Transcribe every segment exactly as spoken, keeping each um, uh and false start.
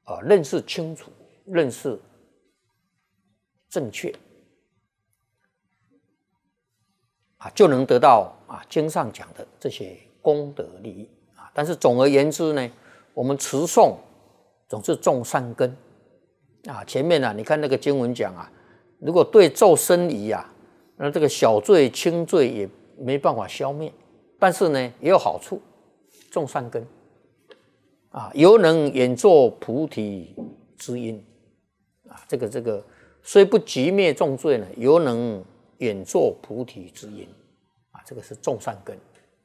呃认识清楚、认识正确，啊，就能得到啊经上讲的这些功德利益啊。但是总而言之呢，我们持诵总是种善根啊。前面啊，你看那个经文讲啊，如果对咒生疑啊，那这个小罪轻罪也没办法消灭，但是呢也有好处，种善根啊，犹能演作菩提之因啊。这个这个虽不即灭重罪呢，犹能演作菩提之因啊。这个是种善根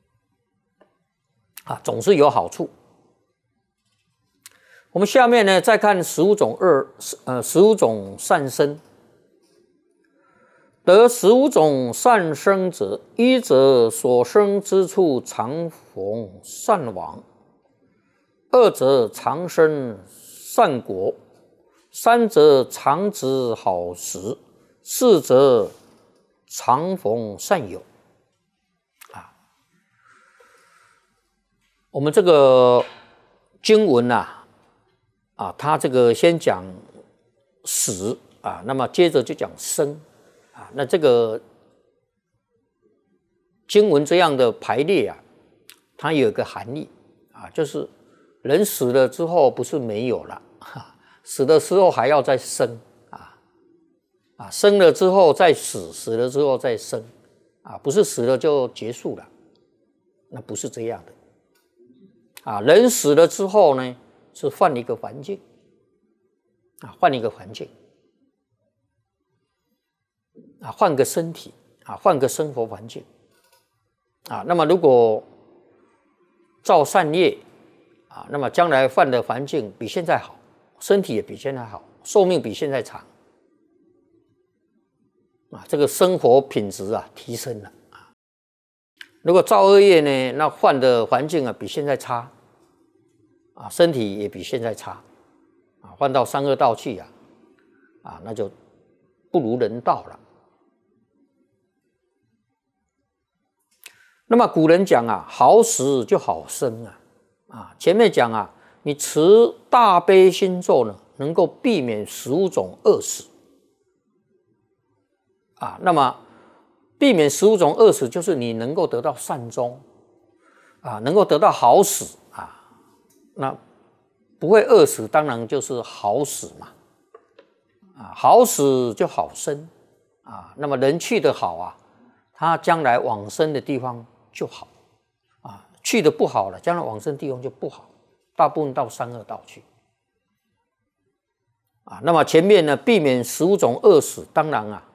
啊，总是有好处。我们下面呢再看十五种二呃十五种善生。得十五种善生者，一则所生之处常逢善王，二则常生善果，三则常知好时，四则常逢善友。啊，我们这个经文啊，啊，它这个先讲死啊，那么接着就讲生。啊，那这个经文这样的排列啊，它有一个含义啊，就是人死了之后不是没有了，啊、死的时候还要再生啊，啊，生了之后再死，死了之后再生啊，不是死了就结束了，那不是这样的啊。人死了之后呢，是换一个环境啊，换一个环境。啊，换个身体啊，换个生活环境啊。那么如果造善业啊，那么将来换的环境比现在好，身体也比现在好，寿命比现在长啊，这个生活品质啊提升了啊。如果造恶业呢，那换的环境啊比现在差啊，身体也比现在差啊，换到三恶道去啊，啊，那就不如人道了。那么古人讲啊，好死就好生啊，啊，前面讲啊，你持大悲心咒呢，能够避免十五种恶死啊。那么避免十五种恶死，就是你能够得到善终啊，能够得到好死啊。那不会饿死，当然就是好死嘛，啊，好死就好生啊。那么人去得好啊，他将来往生的地方就好啊，去的不好了，将来往生地方就不好，大部分到三恶道去啊。那么前面呢，避免十五种恶死，当然啊，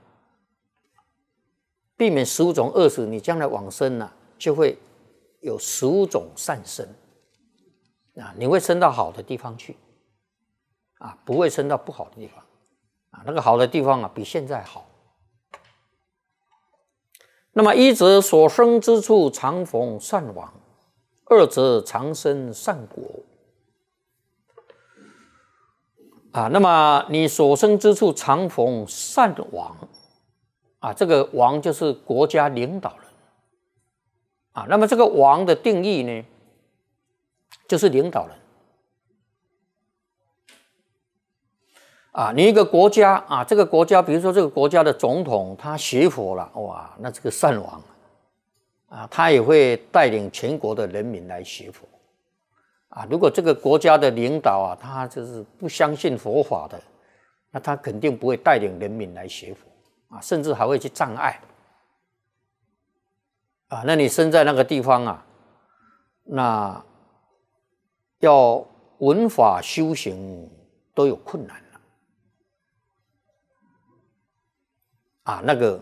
避免十五种恶死，你将来往生啊，就会有十五种善生啊，你会升到好的地方去啊，不会升到不好的地方啊。那个好的地方啊，比现在好。那么一则所生之处常逢善王，二则常生善果啊。那么你所生之处常逢善王啊，这个王就是国家领导人啊。那么这个王的定义呢，就是领导人啊。你一个国家啊，这个国家，比如说这个国家的总统他学佛了，哇，那这个善王啊，他也会带领全国的人民来学佛啊。如果这个国家的领导啊，他就是不相信佛法的，那他肯定不会带领人民来学佛啊，甚至还会去障碍啊。那你生在那个地方啊，那要闻法修行都有困难了啊。那个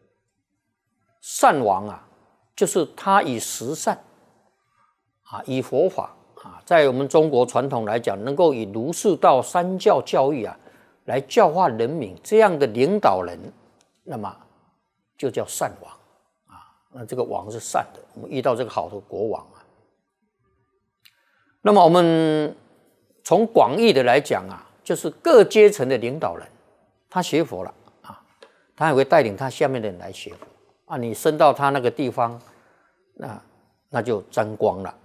善王啊，就是他以十善啊，以佛法啊，在我们中国传统来讲，能够以儒释道三教教育啊，来教化人民，这样的领导人，那么就叫善王啊。那这个王是善的，我们遇到这个好的国王啊。那么我们从广义的来讲啊，就是各阶层的领导人，他学佛了啊，他也会带领他下面的人来学佛啊。你升到他那个地方，那那就沾光了